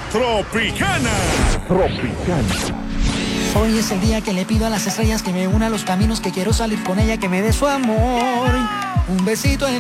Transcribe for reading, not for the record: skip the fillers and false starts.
Tropicana. Hoy es el día que le pido a las estrellas que me una los caminos, que quiero salir con ella, que me dé su amor. Un besito en